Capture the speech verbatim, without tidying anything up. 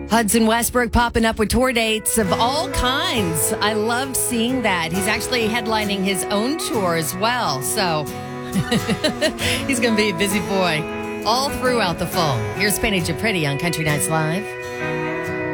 Hudson Westbrook popping up with tour dates of all kinds. I loved seeing that. He's actually headlining his own tour as well. So he's going to be a busy boy all throughout the fall. Here's Painted You Pretty on Country Nights Live.